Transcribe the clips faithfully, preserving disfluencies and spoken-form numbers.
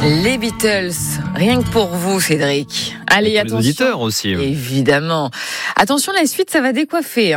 Les Beatles, rien que pour vous, Cédric. Allez, et attention. Les auditeurs aussi. Évidemment. Attention, la suite, ça va décoiffer. Hein.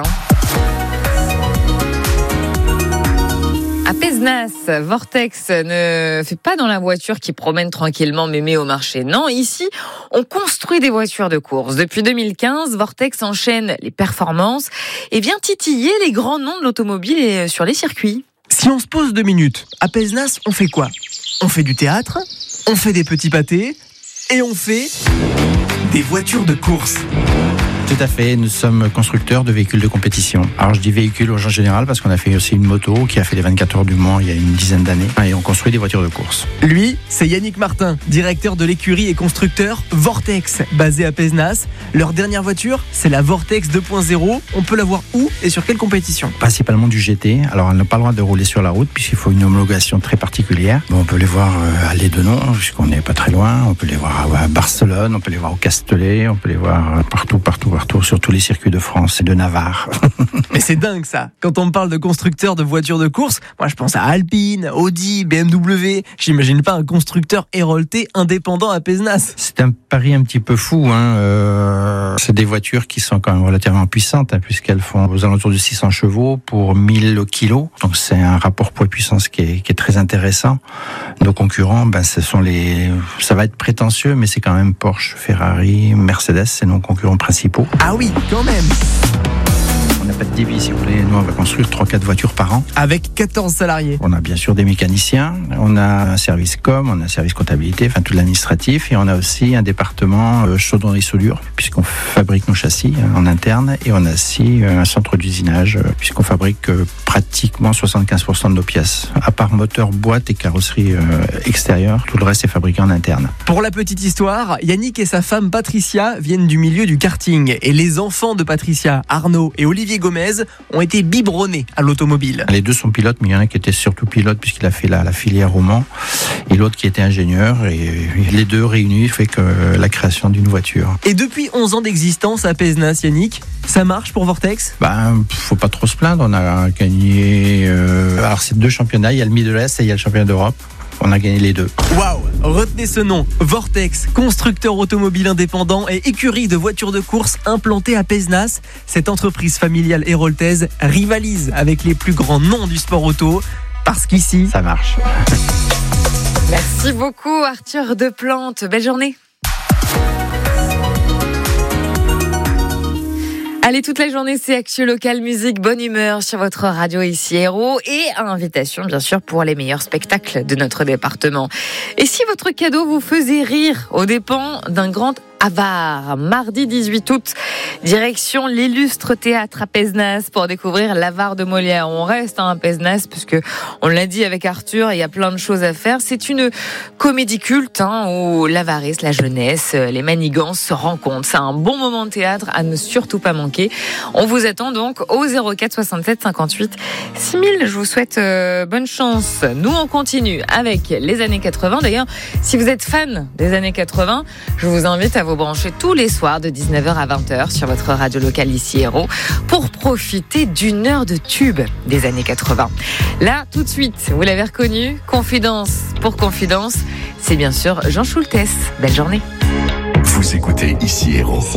À Pézenas, Vortex ne fait pas dans la voiture qui promène tranquillement mémé au marché. Non, ici, on construit des voitures de course. Depuis deux mille quinze, Vortex enchaîne les performances et vient titiller les grands noms de l'automobile sur les circuits. Si on se pose deux minutes, à Pézenas, on fait quoi ? On fait du théâtre, on fait des petits pâtés et on fait des voitures de course. Tout à fait, nous sommes constructeurs de véhicules de compétition. Alors je dis véhicules au genre général parce qu'on a fait aussi une moto qui a fait les vingt-quatre heures du Mans il y a une dizaine d'années et on construit des voitures de course. Lui, c'est Yannick Martin, directeur de l'écurie et constructeur Vortex, basé à Pézenas. Leur dernière voiture, c'est la Vortex deux point zéro. On peut la voir où et sur quelle compétition ? Principalement du G T. Alors elle n'a pas le droit de rouler sur la route puisqu'il faut une homologation très particulière. Bon, on peut les voir à Lédenon puisqu'on n'est pas très loin. On peut les voir à Barcelone, on peut les voir au Castellet, on peut les voir partout, partout, partout sur tous les circuits de France et de Navarre. Mais c'est dingue ça. Quand on me parle de constructeurs de voitures de course, moi je pense à Alpine, Audi, B M W. J'imagine pas un constructeur hérolté indépendant à Pézenas. C'est un pari un petit peu fou. Hein. Euh, c'est des voitures qui sont quand même relativement puissantes hein, puisqu'elles font aux alentours de six cents chevaux pour mille kilos. Donc c'est un rapport poids-puissance qui est, qui est très intéressant. Nos concurrents, ben, ce sont les, ça va être prétentieux, mais c'est quand même Porsche, Ferrari, Mercedes, c'est nos concurrents principaux. Ah oui, quand même. On n'a pas de débit, si vous voulez. Nous, on va construire trois quatre voitures par an. Avec quatorze salariés. On a bien sûr des mécaniciens, on a un service com, on a un service comptabilité, enfin tout l'administratif, et on a aussi un département euh, chaudronnerie soudure, puisqu'on fabrique nos châssis hein, en interne, et on a aussi euh, un centre d'usinage, euh, puisqu'on fabrique euh, pratiquement soixante-quinze pour cent de nos pièces. À part moteur, boîte et carrosserie euh, extérieure, tout le reste est fabriqué en interne. Pour la petite histoire, Yannick et sa femme Patricia viennent du milieu du karting, et les enfants de Patricia, Arnaud et Olivier Gomez, ont été biberonnés à l'automobile. Les deux sont pilotes, mais il y en a un qui était surtout pilote puisqu'il a fait la, la filière au Mans, et l'autre qui était ingénieur, et les deux réunis fait que la création d'une voiture. Et depuis onze ans d'existence à Pézenas, Yannick, ça marche pour Vortex ? Ben, faut pas trop se plaindre, on a gagné, euh, alors c'est deux championnats, il y a le Mid-Est et il y a le championnat d'Europe. On a gagné les deux. Waouh! Retenez ce nom, Vortex, constructeur automobile indépendant et écurie de voitures de course implantée à Pézenas. Cette entreprise familiale héroltaise rivalise avec les plus grands noms du sport auto, parce qu'ici, ça marche. Merci beaucoup Arthur Deplante, belle journée. Allez, toute la journée, c'est Actu Local Musique, bonne humeur sur votre radio ici Héros et invitation bien sûr pour les meilleurs spectacles de notre département. Et si votre cadeau vous faisait rire aux dépens d'un grand avare, mardi dix-huit août, direction l'illustre théâtre à Pézenas pour découvrir l'avare de Molière. On reste hein, à Pézenas puisque on l'a dit avec Arthur, il y a plein de choses à faire. C'est une comédie culte hein, où l'avarice, la jeunesse, les manigances se rencontrent. C'est un bon moment de théâtre à ne surtout pas manquer. On vous attend donc au zéro quatre soixante-sept cinquante-huit six mille. Je vous souhaite euh, bonne chance. Nous on continue avec les années quatre-vingts. D'ailleurs, si vous êtes fan des années quatre-vingts, je vous invite à vous brancher tous les soirs de dix-neuf heures à vingt heures sur votre radio locale ici Héros pour profiter d'une heure de tube des années quatre-vingts. Là, tout de suite, vous l'avez reconnu, confidence pour confidence, c'est bien sûr Jean Schultes. Belle journée. Vous écoutez ici Héros.